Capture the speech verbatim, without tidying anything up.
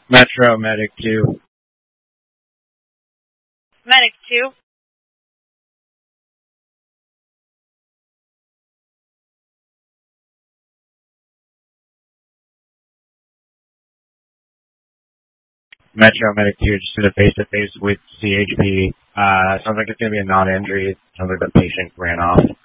Metro Medic two. Medic two. Metro Medic two just did a face-to-face with C H P. Uh, sounds like it's going to be a non-injury. Sounds like the patient ran off.